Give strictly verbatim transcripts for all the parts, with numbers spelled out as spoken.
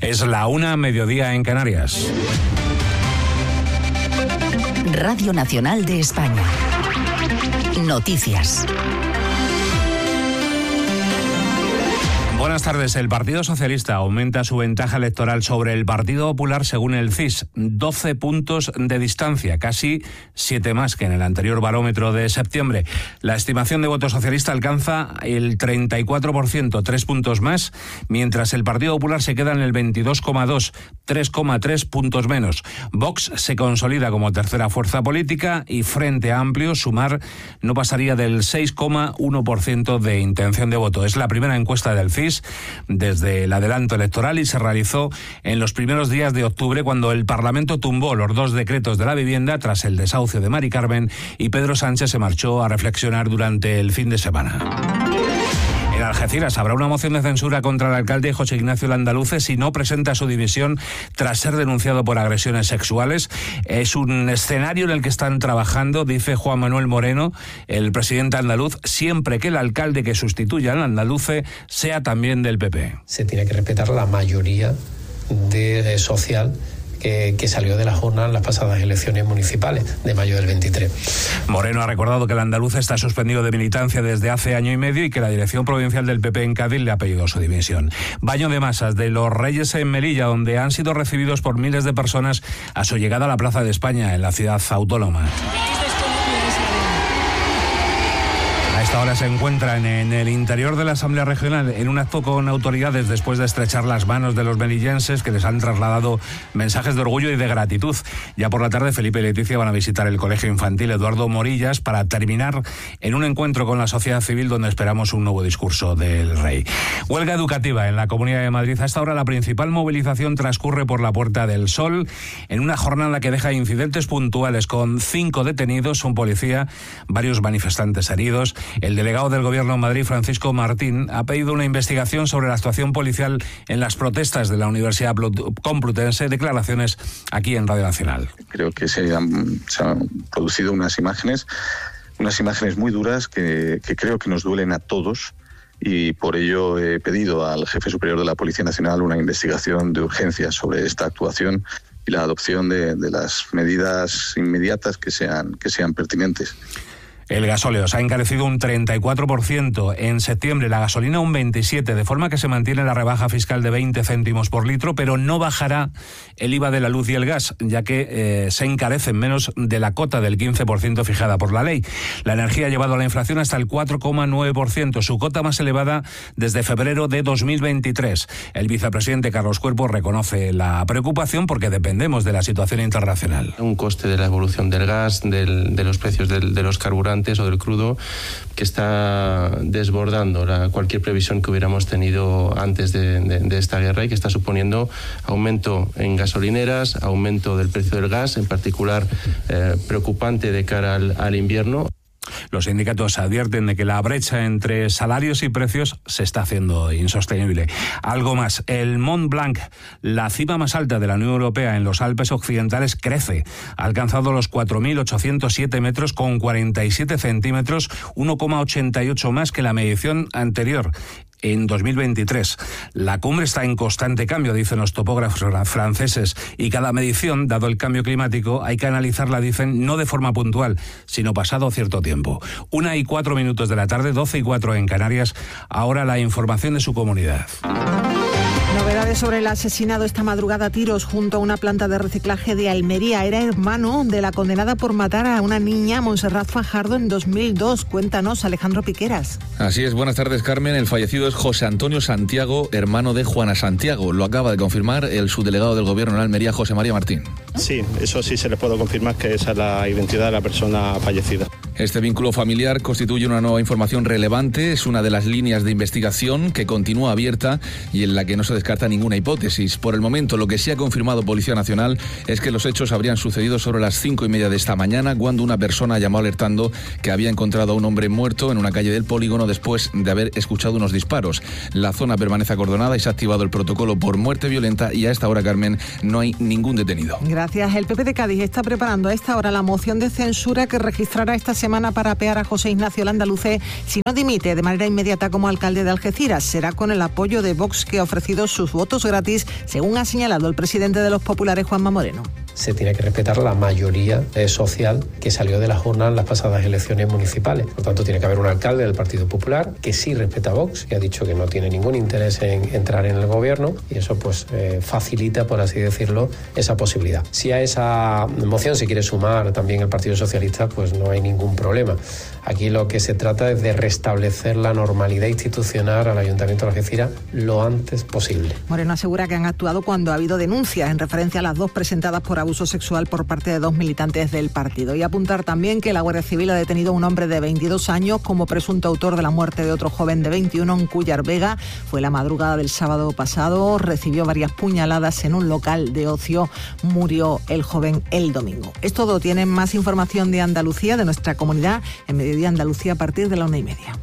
Es la una, mediodía en Canarias. Radio Nacional de España. Noticias. Buenas tardes. El Partido Socialista aumenta su ventaja electoral sobre el Partido Popular según el C I S. doce puntos de distancia, casi siete más que en el anterior barómetro de septiembre. La estimación de voto socialista alcanza el treinta y cuatro por ciento, tres puntos más, mientras el Partido Popular se queda en el veintidós coma dos, tres coma tres puntos menos. Vox se consolida como tercera fuerza política y Frente Amplio, Sumar, no pasaría del seis coma uno por ciento de intención de voto. Es la primera encuesta del C I S desde el adelanto electoral y se realizó en los primeros días de octubre, cuando el Parlamento tumbó los dos decretos de la vivienda tras el desahucio de Mari Carmen y Pedro Sánchez se marchó a reflexionar durante el fin de semana. En Algeciras habrá una moción de censura contra el alcalde José Ignacio Landaluce si no presenta su dimisión tras ser denunciado por agresiones sexuales. Es un escenario en el que están trabajando, dice Juan Manuel Moreno, el presidente andaluz, siempre que el alcalde que sustituya al Landaluce sea también del P P. Se tiene que respetar la mayoría de social Que, que salió de la jornada en las pasadas elecciones municipales de mayo del veintitrés. Moreno ha recordado que el andaluz está suspendido de militancia desde hace año y medio y que la dirección provincial del P P en Cádiz le ha pedido su dimisión. Baño de masas de los Reyes en Melilla, donde han sido recibidos por miles de personas a su llegada a la Plaza de España, en la ciudad autónoma. A esta hora se encuentran en el interior de la Asamblea Regional en un acto con autoridades después de estrechar las manos de los melillenses, que les han trasladado mensajes de orgullo y de gratitud. Ya por la tarde Felipe y Leticia van a visitar el Colegio Infantil Eduardo Morillas para terminar en un encuentro con la sociedad civil donde esperamos un nuevo discurso del rey. Huelga educativa en la Comunidad de Madrid. A esta hora la principal movilización transcurre por la Puerta del Sol en una jornada que deja incidentes puntuales con cinco detenidos, un policía, varios manifestantes heridos. El delegado del Gobierno en Madrid, Francisco Martín, ha pedido una investigación sobre la actuación policial en las protestas de la Universidad Complutense. Declaraciones aquí en Radio Nacional. Creo que se han, se han producido unas imágenes, unas imágenes muy duras que, que creo que nos duelen a todos. Y por ello he pedido al jefe superior de la Policía Nacional una investigación de urgencia sobre esta actuación y la adopción de, de las medidas inmediatas que sean, que sean pertinentes. El gasóleo se ha encarecido un treinta y cuatro por ciento. En septiembre la gasolina un veintisiete por ciento, de forma que se mantiene la rebaja fiscal de veinte céntimos por litro, pero no bajará el I V A de la luz y el gas, ya que eh, se encarecen menos de la cota del quince por ciento fijada por la ley. La energía ha llevado a la inflación hasta el cuatro coma nueve por ciento, su cota más elevada desde febrero de dos mil veintitrés. El vicepresidente Carlos Cuerpo reconoce la preocupación porque dependemos de la situación internacional. Un coste de la evolución del gas, del, de los precios del, de los carburantes o del crudo, que está desbordando la, cualquier previsión que hubiéramos tenido antes de, de, de esta guerra, y que está suponiendo aumento en gasolineras, aumento del precio del gas, en particular eh, preocupante de cara al, al invierno. Los sindicatos advierten de que la brecha entre salarios y precios se está haciendo insostenible. Algo más, el Mont Blanc, la cima más alta de la Unión Europea en los Alpes occidentales, crece. Ha alcanzado los cuatro mil ochocientos siete metros con cuarenta y siete centímetros, uno coma ochenta y ocho más que la medición anterior en dos mil veintitrés. La cumbre está en constante cambio, dicen los topógrafos franceses, y cada medición, dado el cambio climático, hay que analizarla, dicen, no de forma puntual, sino pasado cierto tiempo. Una y cuatro minutos de la tarde, doce y cuatro en Canarias. Ahora la información de su comunidad. Novedades sobre el asesinado esta madrugada a tiros junto a una planta de reciclaje de Almería. Era hermano de la condenada por matar a una niña, Montserrat Fajardo, en dos mil dos. Cuéntanos, Alejandro Piqueras. Así es, buenas tardes, Carmen. El fallecido es José Antonio Santiago, hermano de Juana Santiago. Lo acaba de confirmar el subdelegado del Gobierno en Almería, José María Martín. Sí, eso sí se le puedo confirmar, que esa es la identidad de la persona fallecida. Este vínculo familiar constituye una nueva información relevante, es una de las líneas de investigación que continúa abierta y en la que no se descarta ninguna hipótesis. Por el momento, lo que sí ha confirmado Policía Nacional es que los hechos habrían sucedido sobre las cinco y media de esta mañana, cuando una persona llamó alertando que había encontrado a un hombre muerto en una calle del polígono después de haber escuchado unos disparos. La zona permanece acordonada y se ha activado el protocolo por muerte violenta y a esta hora, Carmen, no hay ningún detenido. Gracias. El P P de Cádiz está preparando a esta hora la moción de censura que registrará esta semana para apear a José Ignacio Landaluce si no dimite de manera inmediata como alcalde de Algeciras. Será con el apoyo de Vox, que ha ofrecido sus votos gratis, según ha señalado el presidente de los populares, Juanma Moreno. Se tiene que respetar la mayoría eh, social que salió de las urnas en las pasadas elecciones municipales. Por tanto, tiene que haber un alcalde del Partido Popular que sí respeta a Vox, que ha dicho que no tiene ningún interés en entrar en el gobierno, y eso pues eh, facilita, por así decirlo, esa posibilidad. Si a esa moción se quiere sumar también el Partido Socialista, pues no hay ningún problema. Aquí lo que se trata es de restablecer la normalidad institucional al Ayuntamiento de Algeciras lo antes posible. Moreno asegura que han actuado cuando ha habido denuncias en referencia a las dos presentadas por abuso sexual por parte de dos militantes del partido. Y apuntar también que la Guardia Civil ha detenido a un hombre de veintidós años como presunto autor de la muerte de otro joven de veintiuno en Cúllar Vega. Fue la madrugada del sábado pasado, recibió varias puñaladas en un local de ocio, murió el joven el domingo. Es todo. Tienen más información de Andalucía, de nuestra comunidad, en Mediodía Andalucía a partir de la una y media.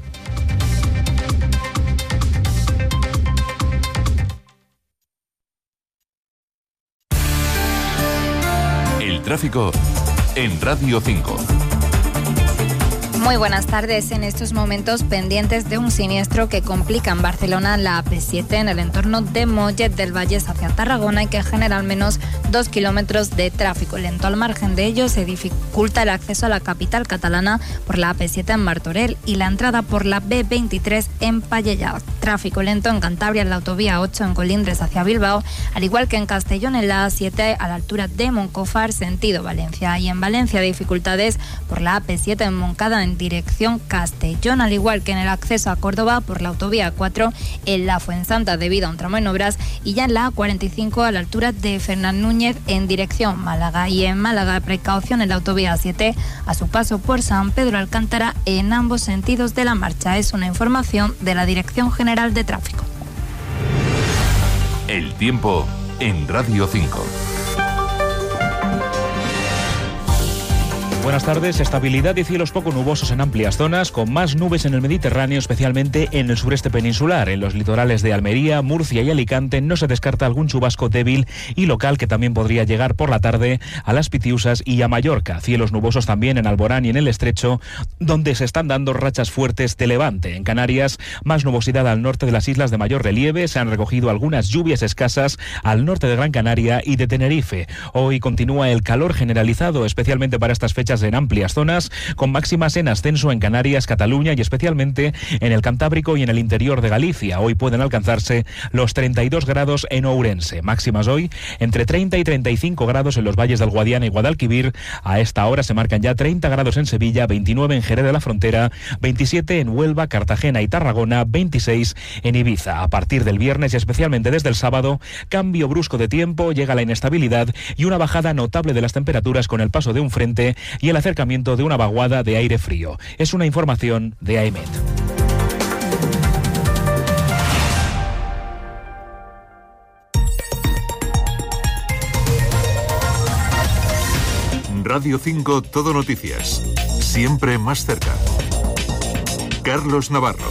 El tráfico en Radio cinco. Muy buenas tardes. En estos momentos pendientes de un siniestro que complica en Barcelona la A P siete en el entorno de Mollet del Vallès hacia Tarragona y que genera al menos dos kilómetros de tráfico lento. Al margen de ello se dificulta el acceso a la capital catalana por la A P siete en Martorell y la entrada por la B veintitrés en Pallejà. Tráfico lento en Cantabria en la autovía ocho en Colindres hacia Bilbao, al igual que en Castellón en la A siete a la altura de Moncofar sentido Valencia, y en Valencia dificultades por la A P siete en Moncada en dirección Castellón, al igual que en el acceso a Córdoba por la autovía cuatro en la Fuensanta debido a un tramo en obras, y ya en la A cuarenta y cinco a la altura de Fernán Núñez en dirección Málaga. Y en Málaga precaución en la autovía siete a su paso por San Pedro Alcántara en ambos sentidos de la marcha. Es una información de la Dirección General de Tráfico. El tiempo en Radio cinco. Buenas tardes. Estabilidad y cielos poco nubosos en amplias zonas, con más nubes en el Mediterráneo, especialmente en el sureste peninsular. En los litorales de Almería, Murcia y Alicante no se descarta algún chubasco débil y local que también podría llegar por la tarde a Las Pitiusas y a Mallorca. Cielos nubosos también en Alborán y en el Estrecho, donde se están dando rachas fuertes de levante. En Canarias, más nubosidad al norte de las islas de mayor relieve. Se han recogido algunas lluvias escasas al norte de Gran Canaria y de Tenerife. Hoy continúa el calor generalizado, especialmente para estas fechas en amplias zonas, con máximas en ascenso en Canarias, Cataluña y especialmente en el Cantábrico y en el interior de Galicia. Hoy pueden alcanzarse los treinta y dos grados en Ourense. Máximas hoy entre treinta y treinta y cinco grados en los valles del Guadiana y Guadalquivir. A esta hora se marcan ya treinta grados en Sevilla, veintinueve en Jerez de la Frontera, veintisiete en Huelva, Cartagena y Tarragona, veintiséis en Ibiza. A partir del viernes y especialmente desde el sábado, cambio brusco de tiempo, llega la inestabilidad y una bajada notable de las temperaturas con el paso de un frente y el acercamiento de una vaguada de aire frío. Es una información de A E M E T. Radio cinco Todo Noticias. Siempre más cerca. Carlos Navarro.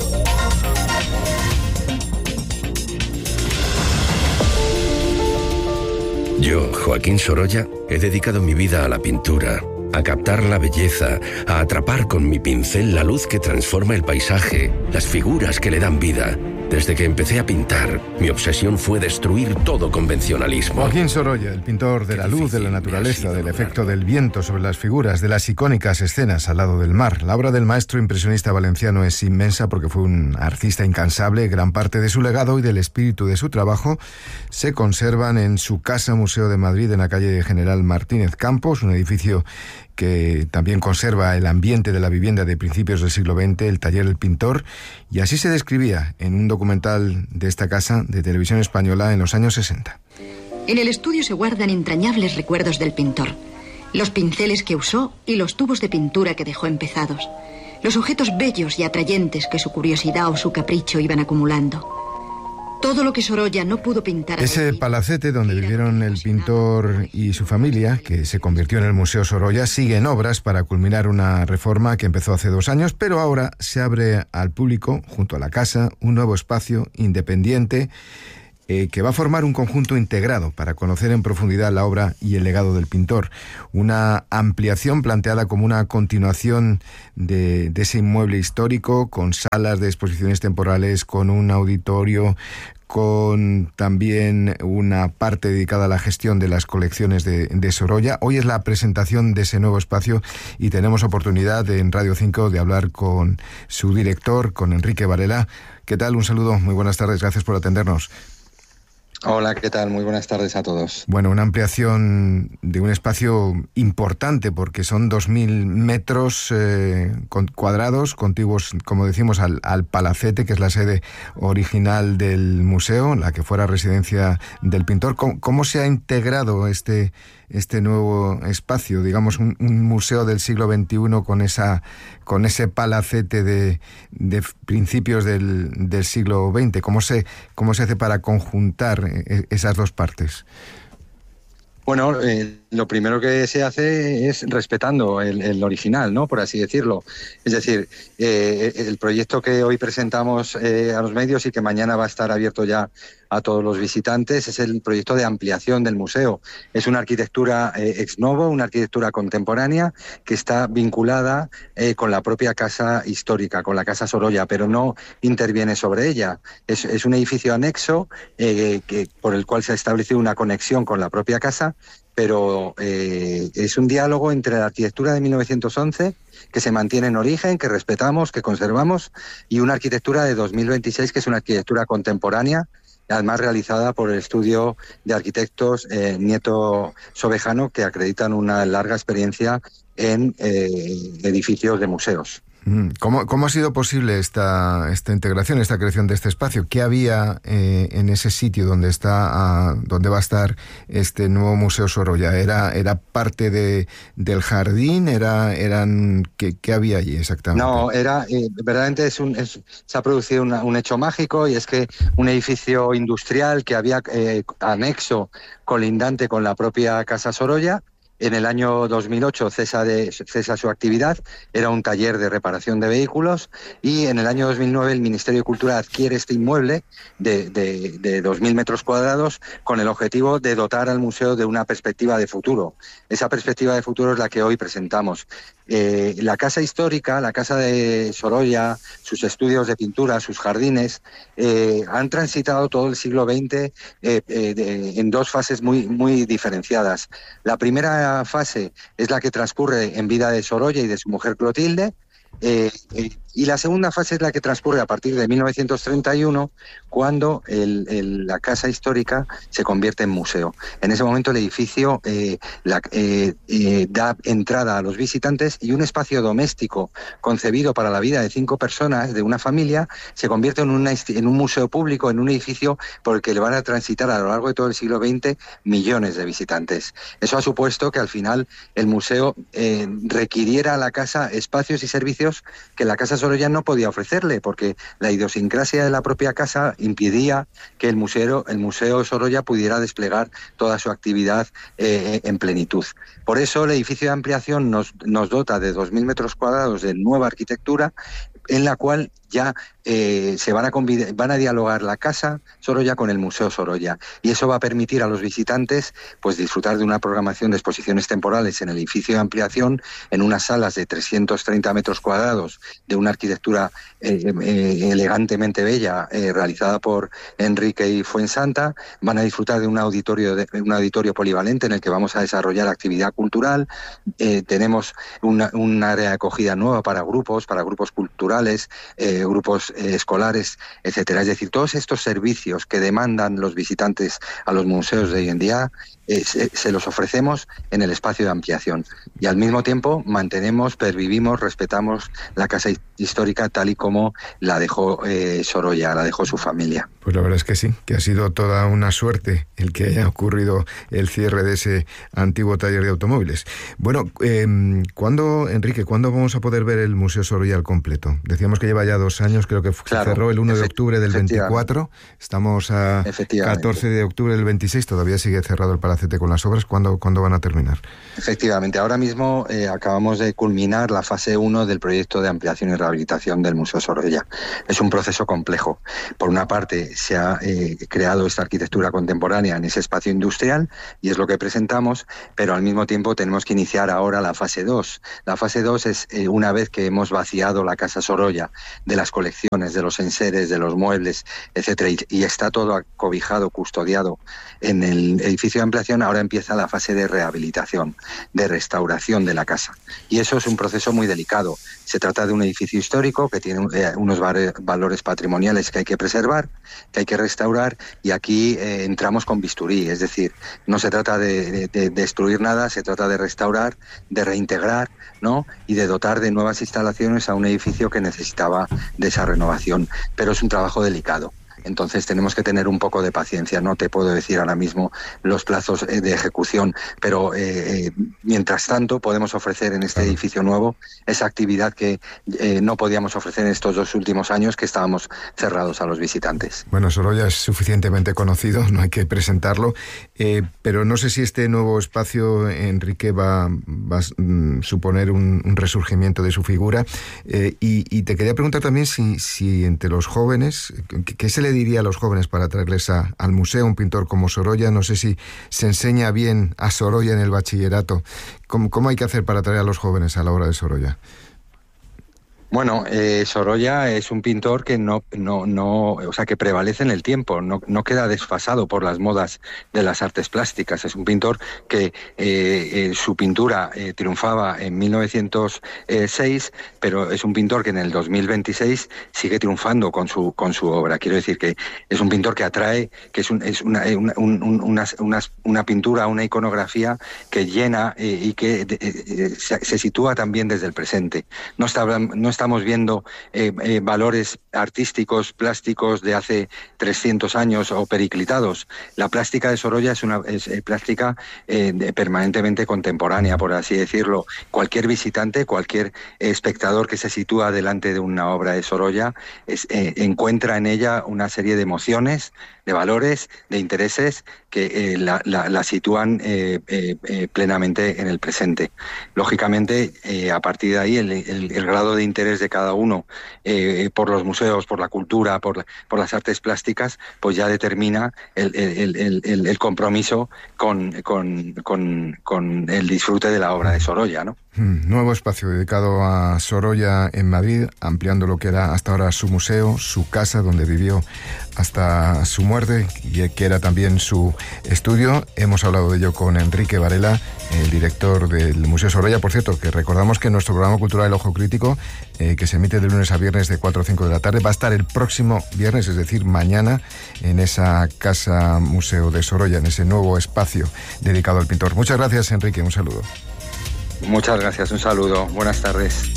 Yo, Joaquín Sorolla, he dedicado mi vida a la pintura, a captar la belleza, a atrapar con mi pincel la luz que transforma el paisaje, las figuras que le dan vida. Desde que empecé a pintar, mi obsesión fue destruir todo convencionalismo. Joaquín Sorolla, el pintor de la luz, de la naturaleza, del efecto del viento sobre las figuras, de las icónicas escenas al lado del mar. La obra del maestro impresionista valenciano es inmensa porque fue un artista incansable. Gran parte de su legado y del espíritu de su trabajo se conservan en su Casa Museo de Madrid, en la calle General Martínez Campos, un edificio que también conserva el ambiente de la vivienda de principios del siglo veinte, el taller del pintor, y así se describía en un documental de esta casa de Televisión Española en los años sesenta. En el estudio se guardan entrañables recuerdos del pintor, los pinceles que usó y los tubos de pintura que dejó empezados, los objetos bellos y atrayentes que su curiosidad o su capricho iban acumulando. Todo lo que Sorolla no pudo pintar. Ese palacete donde vivieron el pintor y su familia, que se convirtió en el Museo Sorolla, sigue en obras para culminar una reforma que empezó hace dos años, pero ahora se abre al público, junto a la casa, un nuevo espacio independiente eh, que va a formar un conjunto integrado para conocer en profundidad la obra y el legado del pintor. Una ampliación planteada como una continuación de, de ese inmueble histórico, con salas de exposiciones temporales, con un auditorio, con también una parte dedicada a la gestión de las colecciones de, de Sorolla. Hoy es la presentación de ese nuevo espacio y tenemos oportunidad en Radio cinco de hablar con su director, con Enrique Varela. ¿Qué tal? Un saludo, muy buenas tardes, gracias por atendernos. Hola, ¿qué tal? Muy buenas tardes a todos. Bueno, una ampliación de un espacio importante porque son dos mil metros eh, cuadrados, contiguos, como decimos, al, al Palacete, que es la sede original del museo, la que fuera residencia del pintor. ¿Cómo, cómo se ha integrado este, este nuevo espacio? Digamos, un, un museo del siglo veintiuno con esa con ese palacete de, de principios del, del siglo veinte. ¿Cómo se, cómo se hace para conjuntar esas dos partes? Bueno, eh, lo primero que se hace es respetando el, el original, ¿no? Por así decirlo. Es decir, eh, el proyecto que hoy presentamos eh, a los medios y que mañana va a estar abierto ya a todos los visitantes es el proyecto de ampliación del museo. Es una arquitectura eh, ex novo, una arquitectura contemporánea que está vinculada eh, con la propia casa histórica, con la Casa Sorolla, pero no interviene sobre ella. Es, es un edificio anexo eh, que, por el cual se ha establecido una conexión con la propia casa, pero eh, es un diálogo entre la arquitectura de mil novecientos once, que se mantiene en origen, que respetamos, que conservamos, y una arquitectura de dos mil veintiséis, que es una arquitectura contemporánea, además realizada por el estudio de arquitectos eh, Nieto Sobejano, que acreditan una larga experiencia en eh, edificios de museos. ¿Cómo, cómo ha sido posible esta, esta integración, esta creación de este espacio? ¿Qué había eh, en ese sitio donde está, uh, donde va a estar este nuevo Museo Sorolla? ¿Era, era parte de, del jardín? ¿Era, eran ¿qué, qué había allí exactamente? No, era eh, verdaderamente es un, es, se ha producido una, un hecho mágico, y es que un edificio industrial que había eh, anexo, colindante con la propia Casa Sorolla, en el año dos mil ocho cesa, de, cesa su actividad, era un taller de reparación de vehículos, y en el año dos mil nueve el Ministerio de Cultura adquiere este inmueble de, de, de dos mil metros cuadrados con el objetivo de dotar al museo de una perspectiva de futuro. Esa perspectiva de futuro es la que hoy presentamos. Eh, la casa histórica, la Casa de Sorolla, sus estudios de pintura, sus jardines, eh, han transitado todo el siglo veinte eh, eh, de, en dos fases muy, muy diferenciadas. La primera fase es la que transcurre en vida de Sorolla y de su mujer Clotilde, eh, eh, y la segunda fase es la que transcurre a partir de mil novecientos treinta y uno, cuando el, el, la casa histórica se convierte en museo. En ese momento el edificio eh, la, eh, eh, da entrada a los visitantes, y un espacio doméstico concebido para la vida de cinco personas, de una familia, se convierte en, una, en un museo público, en un edificio por el que le van a transitar a lo largo de todo el siglo veinte millones de visitantes. Eso ha supuesto que al final el museo eh, requiriera a la casa espacios y servicios que la Casa Sorolla no podía ofrecerle, porque la idiosincrasia de la propia casa impedía que el museo, el museo Sorolla pudiera desplegar toda su actividad eh, en plenitud. Por eso el edificio de ampliación nos, nos dota de dos mil metros cuadrados de nueva arquitectura, en la cual ya eh, se van a, convid- van a dialogar la Casa Sorolla con el Museo Sorolla, y eso va a permitir a los visitantes pues disfrutar de una programación de exposiciones temporales en el edificio de ampliación, en unas salas de trescientos treinta metros cuadrados de una arquitectura eh, eh, elegantemente bella, eh, realizada por Enrique y Fuensanta. Van a disfrutar de un auditorio de, un auditorio polivalente en el que vamos a desarrollar actividad cultural. Eh, tenemos una, un área de acogida nueva para grupos, para grupos culturales, eh, grupos eh, escolares, etcétera. Es decir, todos estos servicios que demandan los visitantes a los museos de hoy en día eh, se, se los ofrecemos en el espacio de ampliación, y al mismo tiempo mantenemos, pervivimos, respetamos la casa histórica tal y como la dejó eh, Sorolla, la dejó su familia. Pues la verdad es que sí, que ha sido toda una suerte el que haya ocurrido el cierre de ese antiguo taller de automóviles. Bueno, eh, ¿cuándo, Enrique, cuándo vamos a poder ver el Museo Sorolla al completo? Decíamos que lleva ya dos años, creo que claro, se cerró el uno de octubre del veinticuatro, estamos a catorce de octubre del veintiséis, todavía sigue cerrado el palacete con las obras. ¿Cuándo, ¿cuándo van a terminar? Efectivamente, ahora mismo eh, acabamos de culminar la fase uno del proyecto de ampliación y rehabilitación del Museo Sorolla. Es un proceso complejo. Por una parte, se ha eh, creado esta arquitectura contemporánea en ese espacio industrial, y es lo que presentamos, pero al mismo tiempo tenemos que iniciar ahora la fase dos. La fase dos es eh, una vez que hemos vaciado la Casa Sorolla de las colecciones, de los enseres, de los muebles, etcétera, y, y está todo acobijado, custodiado en el edificio de ampliación, ahora empieza la fase de rehabilitación, de restauración de la casa. Y eso es un proceso muy delicado. Se trata de un edificio histórico que tiene eh, unos valores patrimoniales que hay que preservar, que hay que restaurar, y aquí eh, entramos con bisturí, es decir, no se trata de, de, de destruir nada, se trata de restaurar, de reintegrar, ¿no? Y de dotar de nuevas instalaciones a un edificio que necesitaba de esa renovación. Pero es un trabajo delicado. Entonces tenemos que tener un poco de paciencia. No te puedo decir ahora mismo los plazos de ejecución, pero eh, eh, mientras tanto podemos ofrecer en este edificio nuevo esa actividad que eh, no podíamos ofrecer en estos dos últimos años, que estábamos cerrados a los visitantes. Bueno, Sorolla es suficientemente conocido, no hay que presentarlo, eh, pero no sé si este nuevo espacio, Enrique, va, va a mm, suponer un, un resurgimiento de su figura, eh, y, y te quería preguntar también si, si entre los jóvenes, ¿qué se le diría a los jóvenes para traerles a, al museo un pintor como Sorolla? No sé si se enseña bien a Sorolla en el bachillerato. ¿Cómo, cómo hay que hacer para traer a los jóvenes a la obra de Sorolla? Bueno, eh, Sorolla es un pintor que no, no, no, o sea, que prevalece en el tiempo, no, no queda desfasado por las modas de las artes plásticas. Es un pintor que eh, eh, su pintura eh, triunfaba en mil novecientos seis, pero es un pintor que en el dos mil veintiséis sigue triunfando con su con su obra. Quiero decir que es un pintor que atrae, que es, un, es una, una, un, una, una, una pintura, una iconografía que llena eh, y que de, eh, se, se sitúa también desde el presente. No está, no está Estamos viendo eh, eh, valores artísticos, plásticos de hace trescientos años o periclitados. La plástica de Sorolla es una es, eh, plástica eh, de, permanentemente contemporánea, por así decirlo. Cualquier visitante, cualquier eh, espectador que se sitúa delante de una obra de Sorolla es, eh, encuentra en ella una serie de emociones, de valores, de intereses que eh, la, la, la sitúan eh, eh, eh, plenamente en el presente. Lógicamente, eh, a partir de ahí, el, el, el grado de interés de cada uno eh, por los museos, por la cultura, por, la, por las artes plásticas, pues ya determina el, el, el, el, el compromiso con, con, con, con el disfrute de la obra de Sorolla, ¿no? Nuevo espacio dedicado a Sorolla en Madrid, ampliando lo que era hasta ahora su museo, su casa donde vivió hasta su muerte, y que era también su estudio. Hemos hablado de ello con Enrique Varela, el director del Museo Sorolla. Por cierto, que recordamos que nuestro programa cultural El Ojo Crítico, eh, que se emite de lunes a viernes de cuatro a cinco de la tarde, va a estar el próximo viernes, es decir, mañana, en esa casa museo de Sorolla, en ese nuevo espacio dedicado al pintor. Muchas gracias, Enrique, un saludo. Muchas gracias, un saludo, buenas tardes.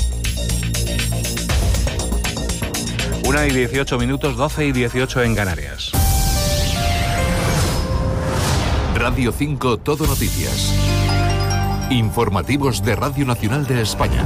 Una y dieciocho minutos, doce y dieciocho en Canarias. Radio cinco Todo Noticias. Informativos de Radio Nacional de España.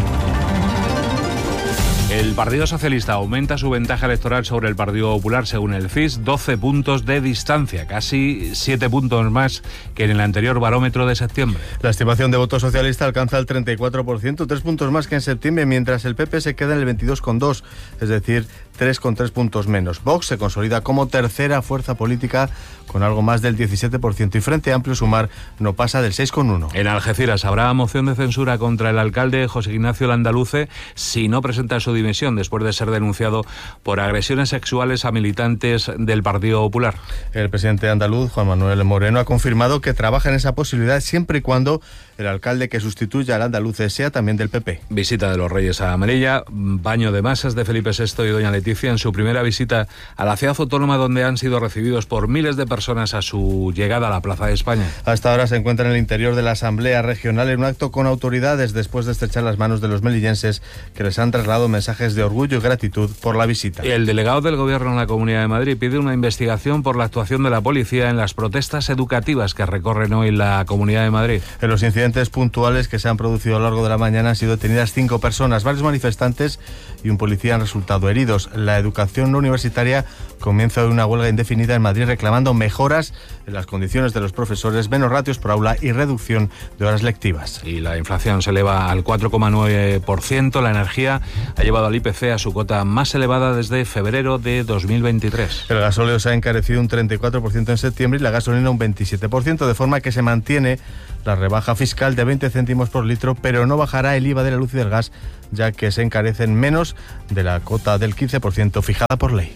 El Partido Socialista aumenta su ventaja electoral sobre el Partido Popular, según el C I S, doce puntos de distancia, casi siete puntos más que en el anterior barómetro de septiembre. La estimación de voto socialista alcanza el treinta y cuatro por ciento, tres puntos más que en septiembre, mientras el P P se queda en el veintidós coma dos, es decir, tres coma tres puntos menos. Vox se consolida como tercera fuerza política con algo más del diecisiete por ciento, y Frente Amplio Sumar no pasa del seis coma uno. En Algeciras habrá moción de censura contra el alcalde José Ignacio Landaluce si no presenta su dimisión después de ser denunciado por agresiones sexuales a militantes del Partido Popular. El presidente andaluz, Juan Manuel Moreno, ha confirmado que trabaja en esa posibilidad siempre y cuando el alcalde que sustituya al Landaluce sea también del P P. Visita de los Reyes a Melilla, baño de masas de Felipe sexto y doña Leticia en su primera visita a la ciudad autónoma, donde han sido recibidos por miles de personas a su llegada a la Plaza de España. Hasta ahora se encuentra en el interior de la Asamblea Regional en un acto con autoridades después de estrechar las manos de los melillenses, que les han trasladado mensajes mensajes de orgullo y gratitud por la visita. El delegado del Gobierno en la Comunidad de Madrid pide una investigación por la actuación de la policía en las protestas educativas que recorren hoy la Comunidad de Madrid. En los incidentes puntuales que se han producido a lo largo de la mañana han sido detenidas cinco personas, varios manifestantes y un policía han resultado heridos. La educación no universitaria comienza hoy una huelga indefinida en Madrid reclamando mejoras en las condiciones de los profesores, menos ratios por aula y reducción de horas lectivas. Y la inflación se eleva al cuatro coma nueve por ciento. La energía ha llevado al I P C a su cota más elevada desde febrero de dos mil veintitrés. El gasóleo se ha encarecido un treinta y cuatro por ciento en septiembre y la gasolina un veintisiete por ciento, de forma que se mantiene la rebaja fiscal de veinte céntimos por litro, pero no bajará el I V A de la luz y del gas, ya que se encarecen menos de la cota del quince por ciento fijada por ley.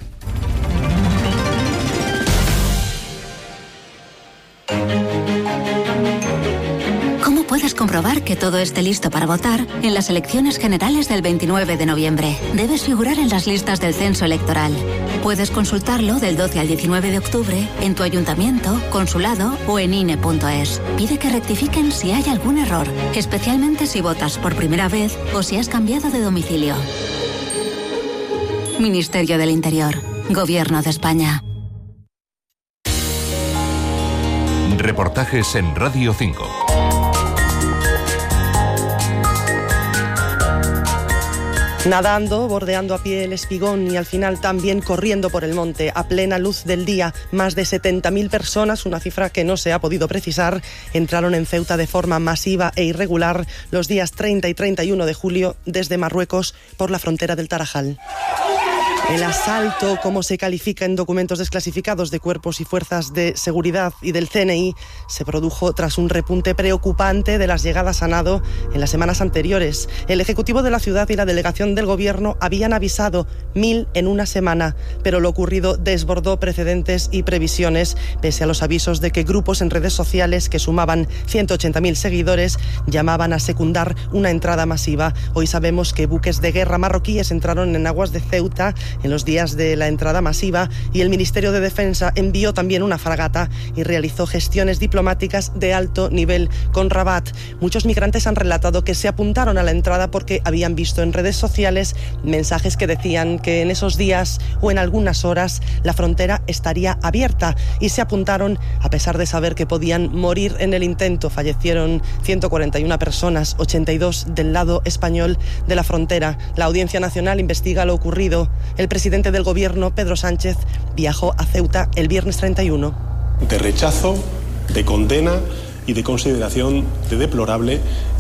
¿Cómo puedes comprobar que todo esté listo para votar en las elecciones generales del veintinueve de noviembre? Debes figurar en las listas del censo electoral. Puedes consultarlo del doce al diecinueve de octubre en tu ayuntamiento, consulado o en I N E punto es. Pide que rectifiquen si hay algún error, especialmente si votas por primera vez o si has cambiado de domicilio. Ministerio del Interior, Gobierno de España. Reportajes en Radio cinco. Nadando, bordeando a pie el Espigón y al final también corriendo por el monte a plena luz del día, más de setenta mil personas, una cifra que no se ha podido precisar, entraron en Ceuta de forma masiva e irregular los días treinta y treinta y uno de julio desde Marruecos por la frontera del Tarajal. El asalto, como se califica en documentos desclasificados de cuerpos y fuerzas de seguridad y del C N I, se produjo tras un repunte preocupante de las llegadas a nado en las semanas anteriores. El Ejecutivo de la ciudad y la delegación del Gobierno habían avisado mil en una semana, pero lo ocurrido desbordó precedentes y previsiones, pese a los avisos de que grupos en redes sociales que sumaban ciento ochenta mil seguidores llamaban a secundar una entrada masiva. Hoy sabemos que buques de guerra marroquíes entraron en aguas de Ceuta en los días de la entrada masiva y el Ministerio de Defensa envió también una fragata y realizó gestiones diplomáticas de alto nivel con Rabat. Muchos migrantes han relatado que se apuntaron a la entrada porque habían visto en redes sociales mensajes que decían que en esos días o en algunas horas la frontera estaría abierta y se apuntaron a pesar de saber que podían morir en el intento. Fallecieron ciento cuarenta y una personas, ochenta y dos del lado español de la frontera. La Audiencia Nacional investiga lo ocurrido. El presidente del Gobierno, Pedro Sánchez, viajó a Ceuta el viernes treinta y uno. De rechazo, de condena y de consideración de deplorable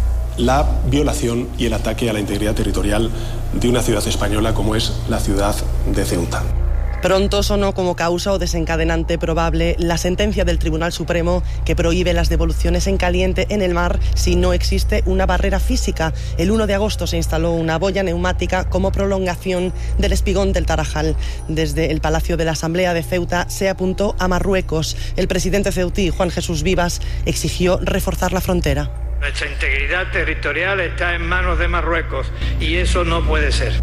la violación y el ataque a la integridad territorial de una ciudad española como es la ciudad de Ceuta. Pronto sonó como causa o desencadenante probable la sentencia del Tribunal Supremo que prohíbe las devoluciones en caliente en el mar si no existe una barrera física. El uno de agosto se instaló una boya neumática como prolongación del Espigón del Tarajal. Desde el Palacio de la Asamblea de Ceuta se apuntó a Marruecos. El presidente ceutí, Juan Jesús Vivas, exigió reforzar la frontera. Nuestra integridad territorial está en manos de Marruecos y eso no puede ser.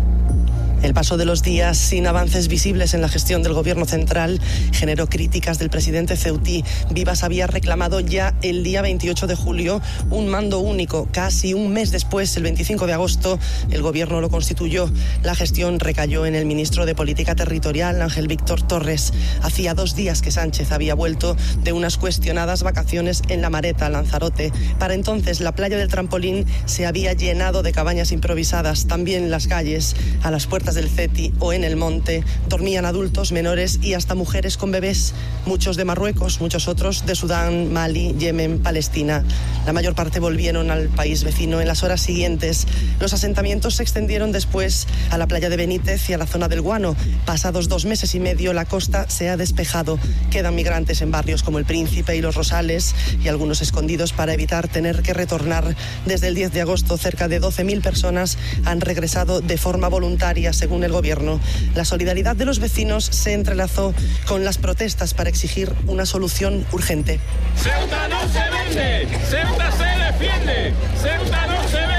El paso de los días sin avances visibles en la gestión del Gobierno central generó críticas del presidente ceutí. Vivas había reclamado ya el día veintiocho de julio un mando único. Casi un mes después, el veinticinco de agosto, el Gobierno lo constituyó. La gestión recayó en el ministro de Política Territorial, Ángel Víctor Torres. Hacía dos días que Sánchez había vuelto de unas cuestionadas vacaciones en La Mareta, Lanzarote. Para entonces, la playa del Trampolín se había llenado de cabañas improvisadas. También las calles, a las puertas del CETI o en el monte, dormían adultos, menores y hasta mujeres con bebés, muchos de Marruecos, muchos otros de Sudán, Mali, Yemen, Palestina. La mayor parte volvieron al país vecino en las horas siguientes. Los asentamientos se extendieron después a la playa de Benítez y a la zona del Guano. Pasados dos meses y medio, la costa se ha despejado. Quedan migrantes en barrios como El Príncipe y Los Rosales y algunos escondidos para evitar tener que retornar. Desde el diez de agosto, cerca de doce mil personas han regresado de forma voluntaria, según el Gobierno. La solidaridad de los vecinos se entrelazó con las protestas para exigir una solución urgente. Ceuta no se vende, Ceuta se defiende, Ceuta no se vende.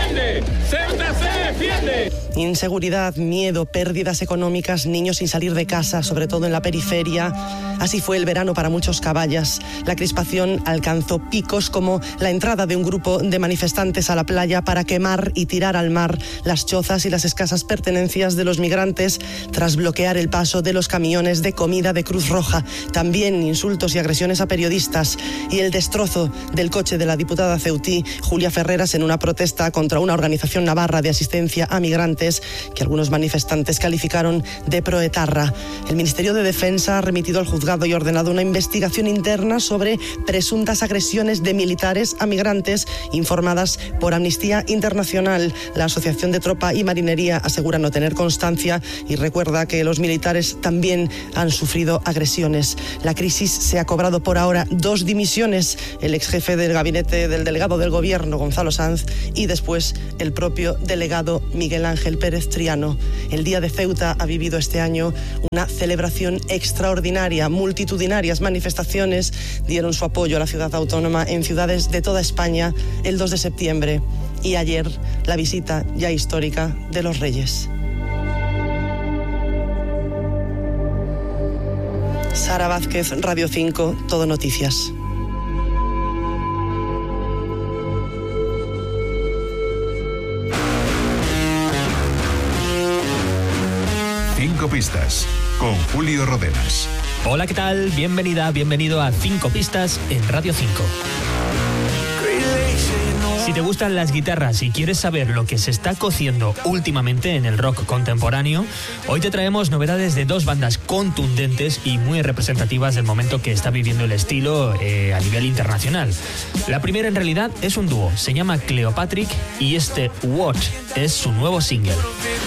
defiende! ¡Ceuta se defiende! Inseguridad, miedo, pérdidas económicas, niños sin salir de casa, sobre todo en la periferia. Así fue el verano para muchos caballas. La crispación alcanzó picos como la entrada de un grupo de manifestantes a la playa para quemar y tirar al mar las chozas y las escasas pertenencias de los migrantes tras bloquear el paso de los camiones de comida de Cruz Roja. También insultos y agresiones a periodistas y el destrozo del coche de la diputada ceutí Julia Ferreras en una protesta contra una organización navarra de asistencia a migrantes que algunos manifestantes calificaron de proetarra. El Ministerio de Defensa ha remitido al juzgado y ordenado una investigación interna sobre presuntas agresiones de militares a migrantes informadas por Amnistía Internacional. La Asociación de Tropa y Marinería asegura no tener constancia y recuerda que los militares también han sufrido agresiones. La crisis se ha cobrado por ahora dos dimisiones, el ex jefe del gabinete del delegado del gobierno, Gonzalo Sanz, y después el propio delegado Miguel Ángel Pérez Triano. El Día de Ceuta ha vivido este año una celebración extraordinaria. Multitudinarias manifestaciones dieron su apoyo a la ciudad autónoma en ciudades de toda España el dos de septiembre. Y ayer la visita ya histórica de los Reyes. Sara Vázquez, Radio cinco, Todo Noticias. Cinco pistas, con Julio Rodenas. Hola, ¿qué tal? Bienvenida, bienvenido a Cinco Pistas en Radio cinco. Si te gustan las guitarras y quieres saber lo que se está cociendo últimamente en el rock contemporáneo, hoy te traemos novedades de dos bandas contundentes y muy representativas del momento que está viviendo el estilo eh, a nivel internacional. La primera en realidad es un dúo, se llama Cleopatrick y este What es su nuevo single.